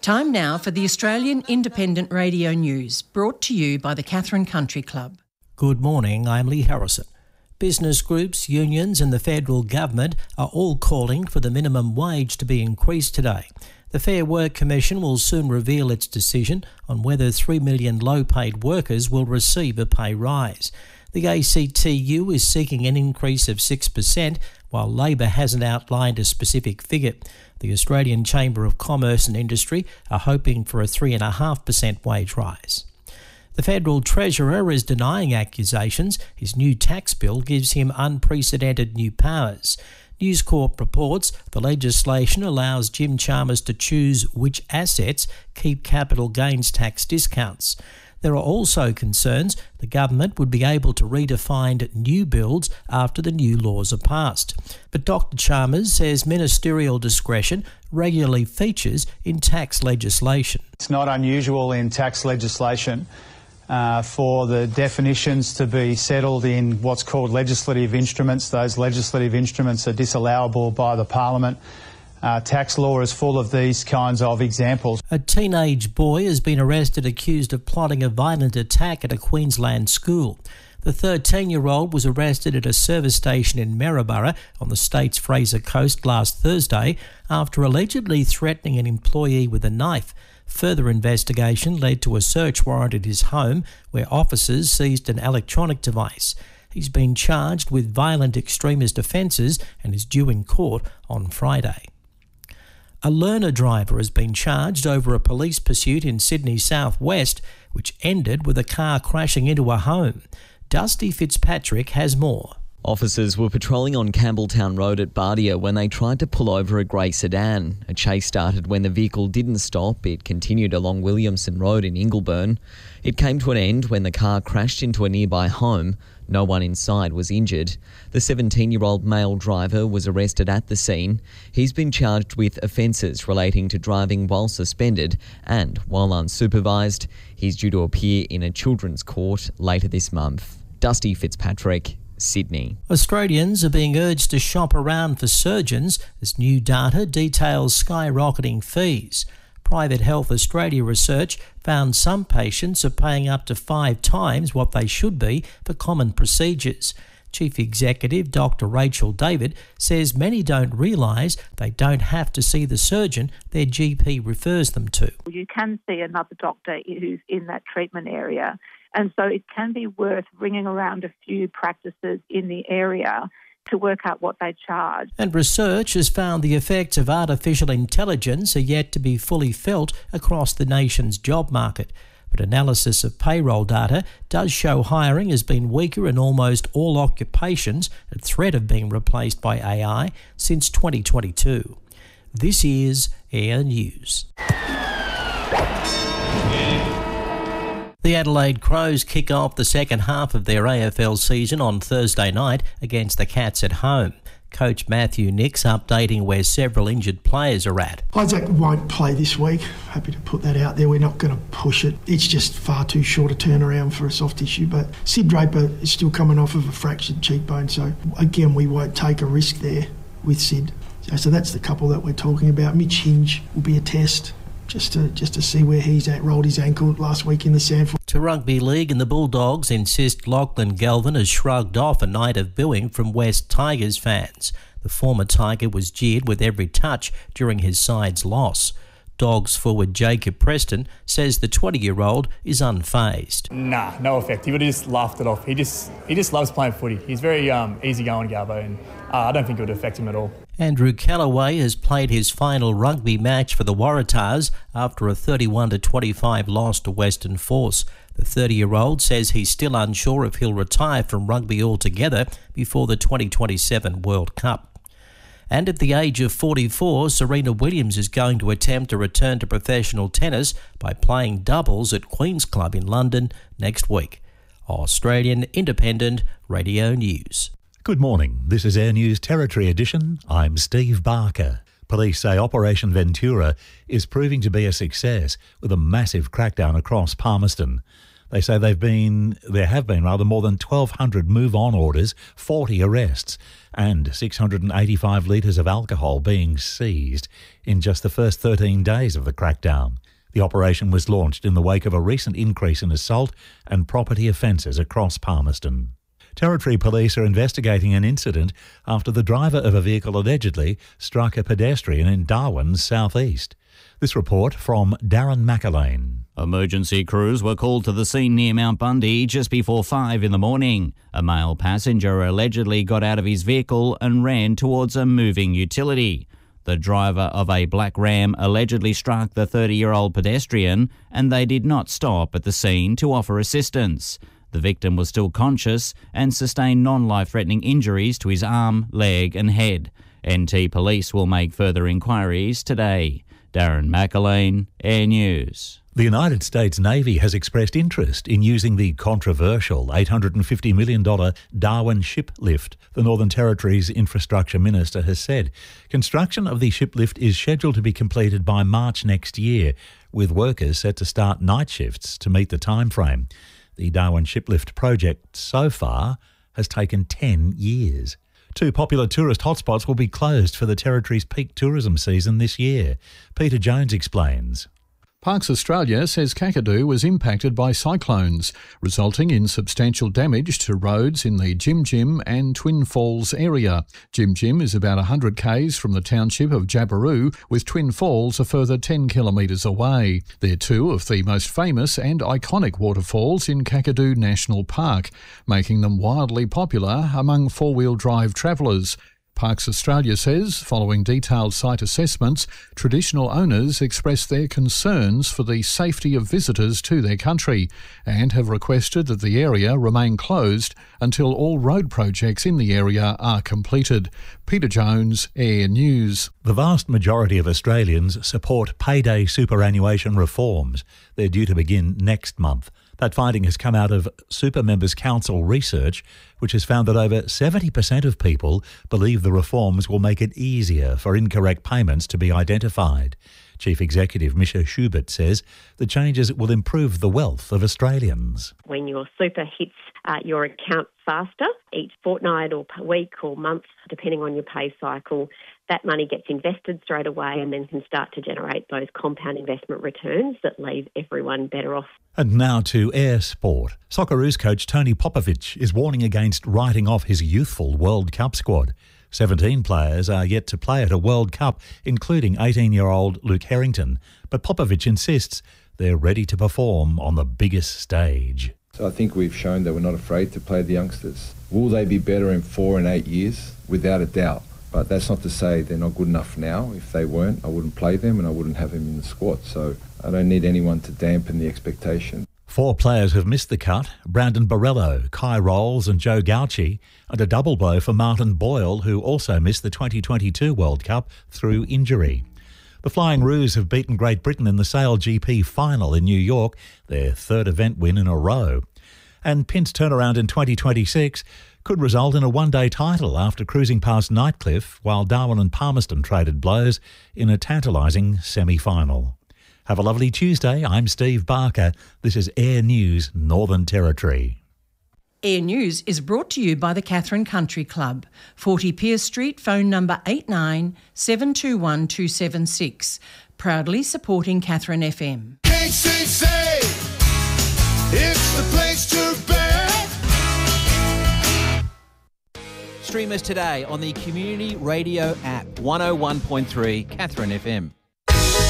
Time now for the Australian Independent Radio News, brought to you by the Katherine Country Club. Good morning, I'm Lee Harrison. Business groups, unions and the federal government are all calling for the minimum wage to be increased today. The Fair Work Commission will soon reveal its decision on whether 3 million low-paid workers will receive a pay rise. The ACTU is seeking an increase of 6%, while Labor hasn't outlined a specific figure. The Australian Chamber of Commerce and Industry are hoping for a 3.5% wage rise. The Federal Treasurer is denying accusations his new tax bill gives him unprecedented new powers. News Corp reports the legislation allows Jim Chalmers to choose which assets keep capital gains tax discounts. There are also concerns the government would be able to redefine new builds after the new laws are passed. But Dr Chalmers says ministerial discretion regularly features in tax legislation. It's not unusual in tax legislation for the definitions to be settled in what's called legislative instruments. Those legislative instruments are disallowable by the Parliament. Tax law is full of these kinds of examples. A teenage boy has been arrested accused of plotting a violent attack at a Queensland school. The 13-year-old was arrested at a service station in Maryborough on the state's Fraser Coast last Thursday after allegedly threatening an employee with a knife. Further investigation led to a search warrant at his home where officers seized an electronic device. He's been charged with violent extremist offences and is due in court on Friday. A learner driver has been charged over a police pursuit in Sydney southwest, which ended with a car crashing into a home. Dusty Fitzpatrick has more. Officers were patrolling on Campbelltown Road at Bardia when they tried to pull over a grey sedan. A chase started when the vehicle didn't stop. It continued along Williamson Road in Ingleburn. It came to an end when the car crashed into a nearby home. No one inside was injured. The 17-year-old male driver was arrested at the scene. He's been charged with offences relating to driving while suspended and while unsupervised. He's due to appear in a children's court later this month. Dusty Fitzpatrick, Sydney. Australians are being urged to shop around for surgeons as new data details skyrocketing fees. Private Health Australia research found some patients are paying up to 5 times what they should be for common procedures. Chief Executive Dr Rachel David says many don't realise they don't have to see the surgeon their GP refers them to. You can see another doctor who's in that treatment area. And so it can be worth ringing around a few practices in the area to work out what they charge. And research has found the effects of artificial intelligence are yet to be fully felt across the nation's job market. But analysis of payroll data does show hiring has been weaker in almost all occupations at threat of being replaced by AI since 2022. This is Air News. The Adelaide Crows kick off the second half of their AFL season on Thursday night against the Cats at home. Coach Matthew Nicks updating where several injured players are at. Isaac won't play this week. Happy to put that out there. We're not going to push it. It's just far too short a turnaround for a soft issue. But Sid Draper is still coming off of a fractured cheekbone. So, again, we won't take a risk there with Sid. So that's the couple that we're talking about. Mitch Hinge will be a test. Just to see where he's at. Rolled his ankle last week in the SANFL. To Rugby League, and the Bulldogs insist Lachlan Galvin has shrugged off a night of booing from West Tigers fans. The former Tiger was jeered with every touch during his side's loss. Dogs forward Jacob Preston says the 20-year-old is unfazed. Nah, no effect. He would have just laughed it off. He just loves playing footy. He's very easygoing, Galvo, and I don't think it would affect him at all. Andrew Callaway has played his final rugby match for the Waratahs after a 31-25 loss to Western Force. The 30-year-old says he's still unsure if he'll retire from rugby altogether before the 2027 World Cup. And at the age of 44, Serena Williams is going to attempt a return to professional tennis by playing doubles at Queen's Club in London next week. Australian Independent Radio News. Good morning. This is Air News Territory Edition. I'm Steve Barker. Police say Operation Ventura is proving to be a success with a massive crackdown across Palmerston. They say there have been more than 1,200 move-on orders, 40 arrests, and 685 litres of alcohol being seized in just the first 13 days of the crackdown. The operation was launched in the wake of a recent increase in assault and property offences across Palmerston. Territory Police are investigating an incident after the driver of a vehicle allegedly struck a pedestrian in Darwin's southeast. This report from Darren McAlane. Emergency crews were called to the scene near Mount Bundy just before 5 in the morning. A male passenger allegedly got out of his vehicle and ran towards a moving utility. The driver of a black Ram allegedly struck the 30-year-old pedestrian, and they did not stop at the scene to offer assistance. The victim was still conscious and sustained non-life-threatening injuries to his arm, leg and head. NT Police will make further inquiries today. Darren McAlane, Air News. The United States Navy has expressed interest in using the controversial $850 million Darwin ship lift, the Northern Territory's infrastructure minister has said. Construction of the ship lift is scheduled to be completed by March next year, with workers set to start night shifts to meet the time frame. The Darwin ship lift project so far has taken 10 years. 2 popular tourist hotspots will be closed for the Territory's peak tourism season this year. Peter Jones explains. Parks Australia says Kakadu was impacted by cyclones, resulting in substantial damage to roads in the Jim Jim and Twin Falls area. Jim Jim is about 100 k's from the township of Jabiru, with Twin Falls a further 10 kilometres away. They're 2 of the most famous and iconic waterfalls in Kakadu National Park, making them wildly popular among four-wheel drive travellers. Parks Australia says, following detailed site assessments, traditional owners expressed their concerns for the safety of visitors to their country and have requested that the area remain closed until all road projects in the area are completed. Peter Jones, Air News. The vast majority of Australians support payday superannuation reforms. They're due to begin next month. That finding has come out of Super Members Council research, which has found that over 70% of people believe the reforms will make it easier for incorrect payments to be identified. Chief Executive Misha Schubert says the changes will improve the wealth of Australians. When your super hits your account faster, each fortnight or per week or month, depending on your pay cycle, that money gets invested straight away and then can start to generate those compound investment returns that leave everyone better off. And now to air sport. Socceroos coach Tony Popovic is warning against writing off his youthful World Cup squad. 17 players are yet to play at a World Cup, including 18-year-old Luke Harrington. But Popovic insists they're ready to perform on the biggest stage. So I think we've shown that we're not afraid to play the youngsters. Will they be better in 4 and 8 years? Without a doubt. But that's not to say they're not good enough now. If they weren't, I wouldn't play them and I wouldn't have them in the squad. So I don't need anyone to dampen the expectation. 4 players have missed the cut: Brandon Borrello, Kai Rolls and Joe Gauci, and a double blow for Martin Boyle, who also missed the 2022 World Cup through injury. The Flying Roos have beaten Great Britain in the Sail GP final in New York, their 3rd event win in a row. And Pint's turnaround in 2026 could result in a one-day title after cruising past Nightcliff while Darwin and Palmerston traded blows in a tantalising semi-final. Have a lovely Tuesday. I'm Steve Barker. This is Air News Northern Territory. Air News is brought to you by the Katherine Country Club, 40 Pierce Street, phone number 89 721 276. Proudly supporting Katherine FM. KCC, it's the place to be. Stream us today on the Community Radio app, 101.3 Katherine FM.